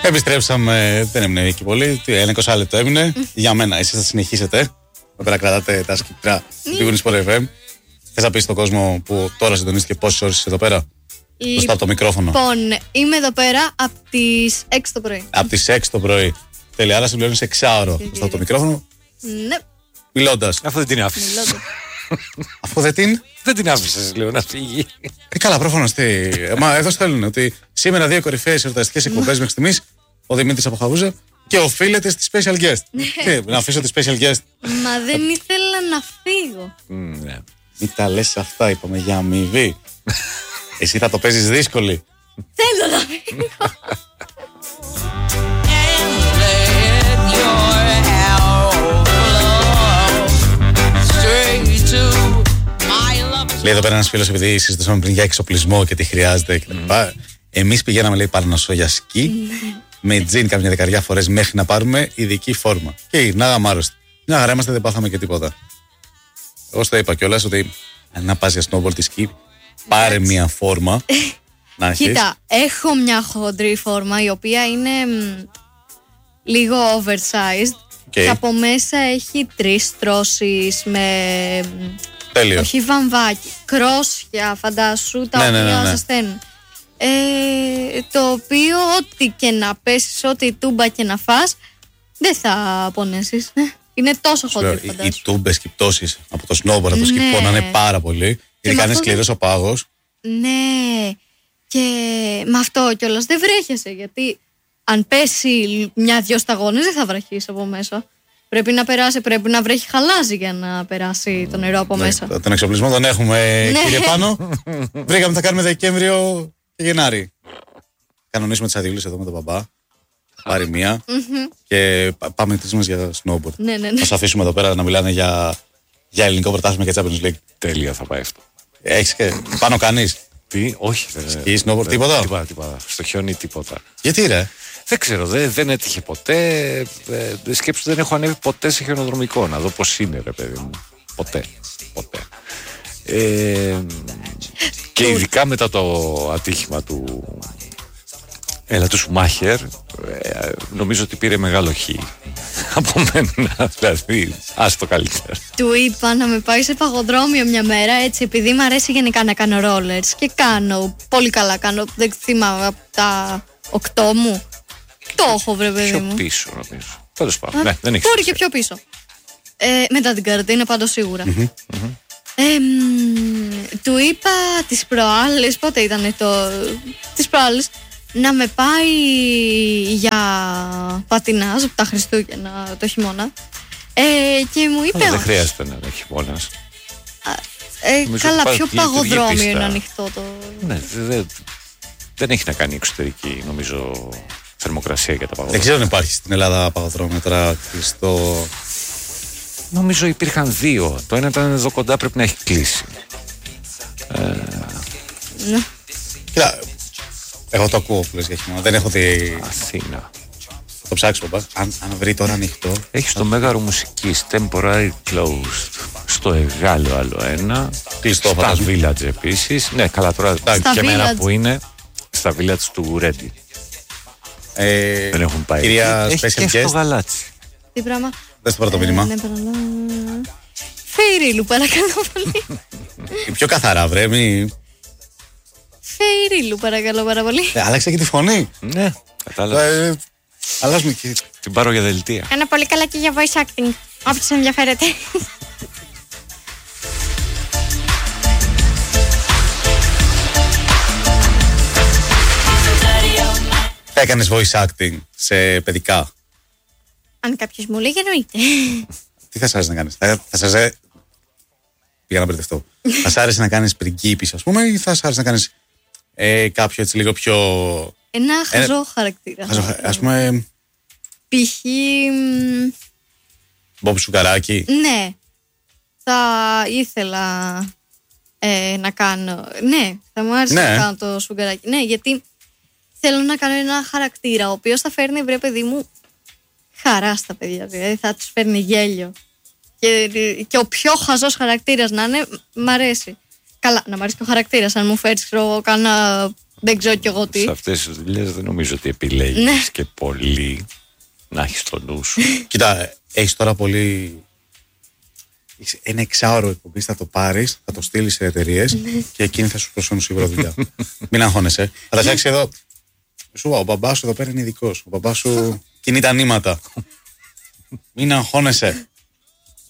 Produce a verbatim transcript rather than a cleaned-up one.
Επιστρέψαμε, δεν έμεινε εκεί πολύ. Ένα είκοσι λεπτό έμεινε. Για μένα, εσείς θα συνεχίσετε. Εδώ πέρα κρατάτε τα σκυπτρά του Sport εφ εμ. Θες να πεις στον κόσμο που τώρα συντονίστηκε πόσες ώρες είσαι εδώ πέρα? Μπροστά από το μικρόφωνο. Λοιπόν, είμαι εδώ πέρα από τις έξι το πρωί. Από τις έξι το πρωί. Τέλεια, άρα συμπληρώνεις εξάωρο μπροστά από το μικρόφωνο. Ναι. Μιλώντας. Αφού δεν την άφησες. Αφού δεν την. Δεν την άφησες, λέω, να φύγει. Ε, καλά, προφανώς. Τι. Μα εδώ στέλνουν ότι σήμερα δύο κορυφαίες εορταστικές εκπομπές μέχρι στιγμής. Ο Δημήτρης από Χαβούζα και οφείλεται στη special guest. Τι, να αφήσω τη special guest. Μα δεν ήθελα να φύγω. Ναι. Μην τα λες αυτά, είπαμε για αμοιβή. Εσύ θα το παίζεις δύσκολη. Θέλω να φύγω. Λέει εδώ πέρα ένας φίλος, επειδή συζητούσαμε πριν για εξοπλισμό και τι χρειάζεται κτλ. Mm. Εμείς πηγαίναμε, λέει, Παρνασσό για σκι, με τζιν καμιά δεκαριά φορές μέχρι να πάρουμε ειδική φόρμα. Και γυρνάγαμε άρρωστοι. Μια χαρά είμαστε, δεν πάθαμε και τίποτα. Εγώ στο είπα κιόλας ότι αν να πας για snowboard ή σκι, πάρε μια φόρμα. Να έχεις. Κοίτα, έχω μια χοντρή φόρμα η οποία είναι μ, λίγο oversized. Okay. Και από μέσα έχει τρεις τρώσεις με. Τέλειο. Όχι βαμβάκι, κρόσια, φαντάσου, τα ναι, οποία ναι, ναι, ναι. ζεσταίνουν. Ε, το οποίο ό,τι και να πέσεις, ό,τι τούμπα και να φας, δεν θα πονέσεις. Είναι τόσο χοντρή, φαντάσου. Οι τούμπες και οι πτώσεις από το snowboard, από το σκι, Ναι. πονάνε πάρα πολύ. Ειδικά είναι σκληρός ο πάγος. Ναι, και με αυτό κιόλας δεν βρέχεσαι, γιατί αν πέσει μια-δυο σταγόνες δεν θα βραχείς από μέσα. Πρέπει να περάσει, πρέπει να βρέχει χαλάζι για να περάσει το νερό από Ναι, μέσα. τον εξοπλισμό τον έχουμε, Ναι. κύριε Πάνο. Βρήκαμε, θα κάνουμε Δεκέμβριο και Γενάρη. Κανονίσουμε τις αδειούλες εδώ με τον μπαμπά. Πάρει μία και πά- πάμε τρεις μας για snowboard. Ναι, ναι, ναι. Θα σας αφήσουμε εδώ πέρα να μιλάνε για, για ελληνικό πρωτάθλημα και Champions League. Τέλεια θα πάει αυτό. Έχεις και πάνω κάνεις? Τι, όχι. δεν- Σκι, snowboard, δεν- τίποτα? Τίποτα, τίποτα. Στο χιόνι τίποτα. Γιατί ρε? Δεν ξέρω, δεν, δεν έτυχε ποτέ. Ε, σκέψου, δεν έχω ανέβει ποτέ σε χιονοδρομικό. Να δω πώς είναι, ρε παιδί μου. Ποτέ. Ποτέ. Ε, και ειδικά μετά το ατύχημα του. Έλα, του Σουμάχερ, ε, νομίζω ότι πήρε μεγάλο χ από μένα. Δηλαδή, ας το καλύτερα. Του είπα να με πάει σε παγοδρόμιο μια μέρα, έτσι, επειδή μου αρέσει γενικά να κάνω rollers. Και κάνω, πολύ καλά κάνω, δεν θυμάμαι από τα οκτώ μου. Το έχω, βρε παιδί Πιο μου. πίσω, νομίζω. Τέλος πάντων. Α, Ναι, δεν έχει μπορεί σημασία. και πιο πίσω. Ε, μετά την καραντίνα, πάντως σίγουρα. Ε, μ, του είπα τις προάλλες, πότε ήταν το. Τις προάλλες, να με πάει για πατινάζ από τα Χριστούγεννα το χειμώνα. Ε, και μου είπε. Αλλά δεν όχι. χρειάζεται να έχει χειμώνας. Ε, Νομίζω καλά, ότι πιο υπάρχει λειτουργική παγοδρόμιο πίστα. είναι ανοιχτό το. Ναι, δε- δε- δεν έχει να κάνει εξωτερική, νομίζω, θερμοκρασία για τα Δεν παγόδρομια. ξέρω αν υπάρχει στην Ελλάδα παγοδρόμιο τώρα στο. Νομίζω υπήρχαν δύο. Το ένα ήταν εδώ κοντά, πρέπει να έχει κλείσει. Ναι. Κοίτα, εγώ το ακούω που λες για χειμώνα. Δεν έχω δει. Αθήνα. Θα το ψάξω, μπα. Αν, αν βρει τώρα ανοιχτό. Έχει το Μέγαρο Μουσικής, temporary closed. Στο Εγάλεο άλλο ένα. Κλειστό, Στα φαντάζομαι. Village επίσης. Ναι, καλά τώρα. Στα και μένα Village. που είναι στα Village του Ρέντι. Ε, Δεν έχουν πάει. Κυρία Έχει Special και στο Guest, Γαλάτσι. Τι πράγμα. δες το πρώτο μήνυμα. Ναι, παραλά. Φεϊρίλου, παρακαλώ πολύ. Πιο καθαρά, βρε. Μη... Φεϊρίλου, παρακαλώ πάρα πολύ. Ε, άλλαξε και τη φωνή. Ναι, κατάλαβα. Ε, αλλάζουμε και. Την πάρω για δελτία. Κάνω πολύ καλά και για voice acting. Όποιος ενδιαφέρεται. Έκανες voice acting σε παιδικά. Αν κάποιος μου λέει, εννοείται. Τι θα σ' άρεσε να κάνεις? Θα, θα σας άρεσε. Πήγα να μπερδευτώ. Θα σ' άρεσε να κάνεις πριγκίπης, ας πούμε, ή θα σ' άρεσε να κάνεις ε, κάποιο έτσι λίγο πιο. Ένα χαζό χαρακτήρα. Ας, ας πούμε. Π.χ. μ, Μπομπ Σουκαράκι. Ναι. Θα ήθελα ε, να κάνω. Ναι, θα μου άρεσε Ναι. να κάνω το σφουγγαράκι. Ναι, γιατί θέλω να κάνω ένα χαρακτήρα ο οποίος θα φέρνει, βρε παιδί μου, χαρά στα παιδιά. Δηλαδή θα τους φέρνει γέλιο. Και, και ο πιο χαζός χαρακτήρας να είναι, μ' αρέσει. Καλά, να μ' αρέσει και ο χαρακτήρας. Αν μου φέρεις κάνα. Δεν ξέρω κι εγώ τι. Σε αυτές τις δουλειές δεν νομίζω ότι επιλέγεις Ναι. και πολύ να έχεις το νου σου. Κοίτα, έχεις τώρα πολύ. Έχεις ένα εξάωρο εκπομπή, θα το πάρεις, θα το στείλεις σε εταιρείες και εκείνοι θα σου προσφέρουν σίγουρα δουλειά. Μην αγχώνεσαι. Θα τα φτιάξει εδώ. Σου είπα, ο μπαμπάς σου εδώ πέρα είναι ειδικός. Ο μπαμπάς σου κινεί τα νήματα. Μην αγχώνεσαι.